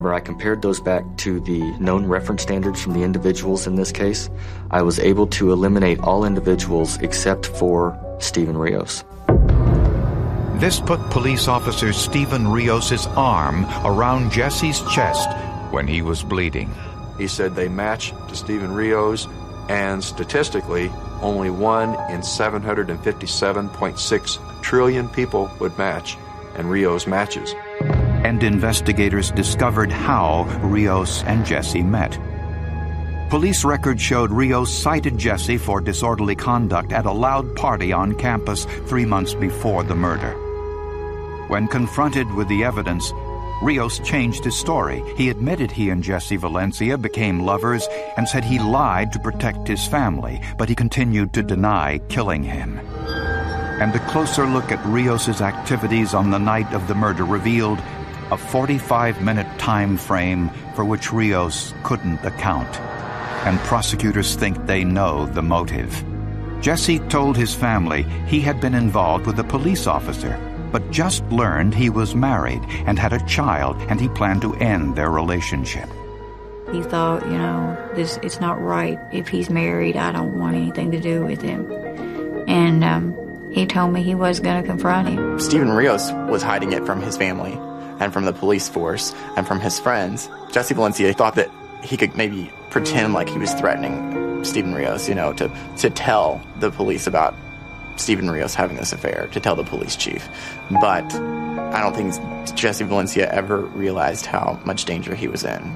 Where I compared those back to the known reference standards from the individuals in this case, I was able to eliminate all individuals except for Steven Rios. This put police officer Steven Rios' arm around Jesse's chest when he was bleeding. He said they match to Steven Rios, and statistically, only 1 in 757.6 trillion people would match, and Rios matches. And investigators discovered how Rios and Jesse met. Police records showed Rios cited Jesse for disorderly conduct at a loud party on campus 3 months before the murder. When confronted with the evidence, Rios changed his story. He admitted he and Jesse Valencia became lovers and said he lied to protect his family, but he continued to deny killing him. And a closer look at Rios' activities on the night of the murder revealed a 45-minute time frame for which Rios couldn't account. And prosecutors think they know the motive. Jesse told his family he had been involved with a police officer, but just learned he was married and had a child, and he planned to end their relationship. He thought, it's not right. If he's married, I don't want anything to do with him. And he told me he was going to confront him. Steven Rios was hiding it from his family and from the police force and from his friends. Jesse Valencia thought that he could maybe pretend like he was threatening Steven Rios, to tell the police about Steven Rios having this affair, to tell the police chief. But I don't think Jesse Valencia ever realized how much danger he was in.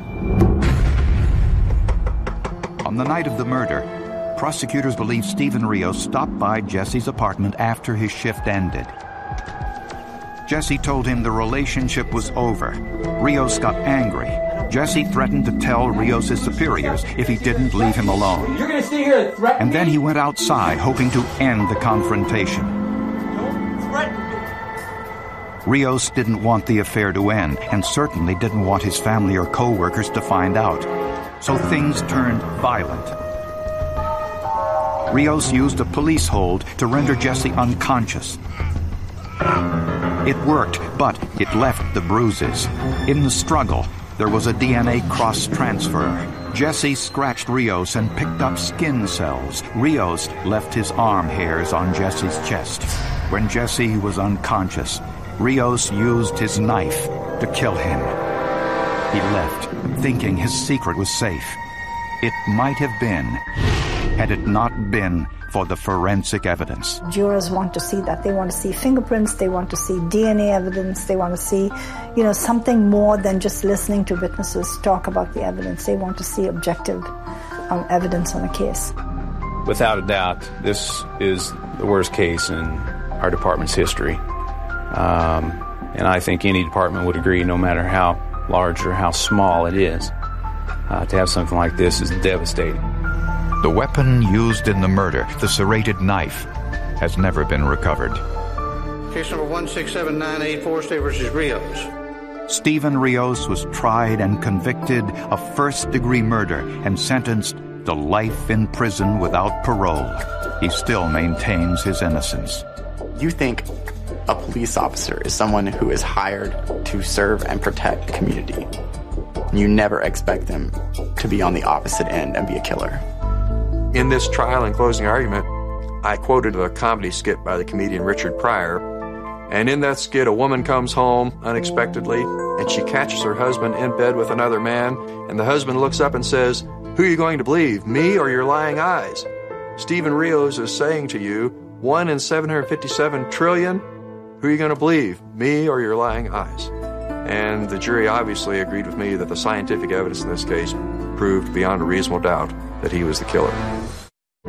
On the night of the murder, prosecutors believe Steven Rios stopped by Jesse's apartment after his shift ended. Jesse told him the relationship was over. Rios got angry. Jesse threatened to tell Rios' superiors if he didn't leave him alone. You're going to stay here and threaten And then me? he went outside, hoping to end the confrontation. Don't threaten me. Rios didn't want the affair to end, and certainly didn't want his family or co-workers to find out. So things turned violent. Rios used a police hold to render Jesse unconscious. It worked, but it left the bruises. In the struggle, there was a DNA cross-transfer. Jesse scratched Rios and picked up skin cells. Rios left his arm hairs on Jesse's chest. When Jesse was unconscious, Rios used his knife to kill him. He left, thinking his secret was safe. It might have been, had it not been for the forensic evidence. Jurors want to see that. They want to see fingerprints, they want to see DNA evidence, they want to see, something more than just listening to witnesses talk about the evidence. They want to see objective evidence on a case. Without a doubt, this is the worst case in our department's history. And I think any department would agree, no matter how large or how small it is, to have something like this is devastating. The weapon used in the murder, the serrated knife, has never been recovered. Case number 167984, State versus Rios. Steven Rios was tried and convicted of first-degree murder and sentenced to life in prison without parole. He still maintains his innocence. You think a police officer is someone who is hired to serve and protect the community. You never expect them to be on the opposite end and be a killer. In this trial and closing argument, I quoted a comedy skit by the comedian Richard Pryor. And in that skit, a woman comes home unexpectedly, and she catches her husband in bed with another man, and the husband looks up and says, "Who are you going to believe, me or your lying eyes?" Steven Rios is saying to you, 1 in 757 trillion, who are you going to believe, me or your lying eyes? And the jury obviously agreed with me that the scientific evidence in this case proved beyond a reasonable doubt that he was the killer.